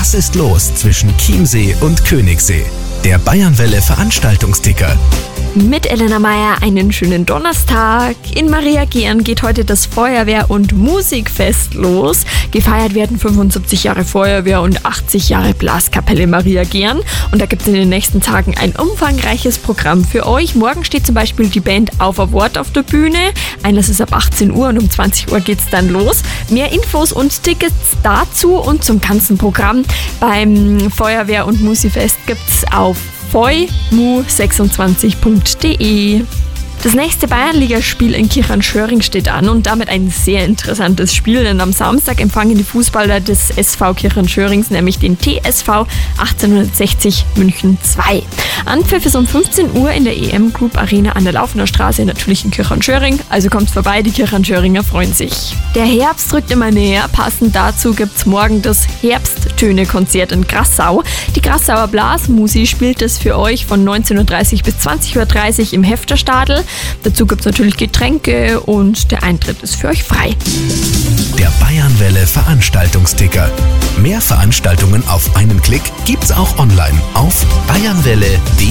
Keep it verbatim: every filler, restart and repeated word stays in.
Was ist los zwischen Chiemsee und Königssee? Der Bayernwelle Veranstaltungsticker. Mit Elena Meyer einen schönen Donnerstag. In Maria Gern geht heute das Feuerwehr- und Musikfest los. Gefeiert werden fünfundsiebzig Jahre Feuerwehr und achtzig Jahre Blaskapelle Maria Gern. Und da gibt es in den nächsten Tagen ein umfangreiches Programm für euch. Morgen steht zum Beispiel die Band Auf ein Wort auf der Bühne. Einlass ist ab achtzehn Uhr und um zwanzig Uhr geht's dann los. Mehr Infos und Tickets dazu und zum ganzen Programm beim Feuerwehr- und Musikfest gibt's auf feu-mu sechsundzwanzig punkt de. Das nächste Bayernligaspiel in Kirchanschöring steht an und damit ein sehr interessantes Spiel, denn am Samstag empfangen die Fußballer des S V Kirchanschörings nämlich den T S V achtzehnhundertsechzig München zwei. Anpfiff ist um fünfzehn Uhr in der E M Group Arena an der Laufener Straße, natürlich in Kirchanschöring, also kommt vorbei, die Kirchanschöringer freuen sich. Der Herbst rückt immer näher, passend dazu gibt's morgen das Herbsttöne-Konzert in Grassau. Die Grassauer Blasmusi spielt es für euch von neunzehn Uhr dreißig bis zwanzig Uhr dreißig im Hefterstadel. Dazu gibt es natürlich Getränke und der Eintritt ist für euch frei. Der Bayernwelle Veranstaltungsticker. Mehr Veranstaltungen auf einen Klick gibt's auch online auf bayernwelle punkt de.